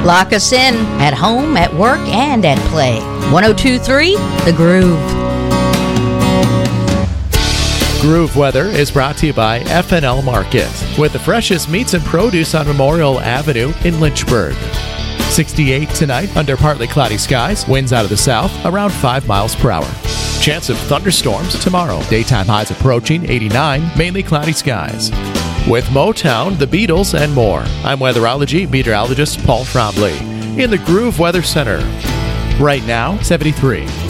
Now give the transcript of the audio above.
Lock us in at home, at work, and at play. 102.3 The Groove. Groove Weather is brought to you by F&L Market, with the freshest meats and produce on Memorial Avenue in Lynchburg. 68 tonight under partly cloudy skies, winds out of the south around 5 miles per hour. Chance of thunderstorms tomorrow. Daytime highs approaching 89, mainly cloudy skies. With Motown, the Beatles, and more, I'm weatherology meteorologist Paul Trombley in the Groove Weather Center. Right now, 73.